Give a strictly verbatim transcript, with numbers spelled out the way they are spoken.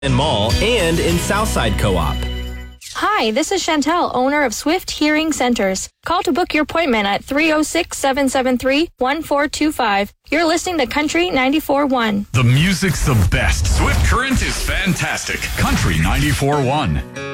and Mall and in Southside Co-op. Hi, this is Chantel, owner of Swift Hearing Centers. Call to book your appointment at three oh six, seven seven three, one four two five. You're listening to Country ninety-four point one. The music's the best. Swift Current is fantastic. Country ninety-four point one.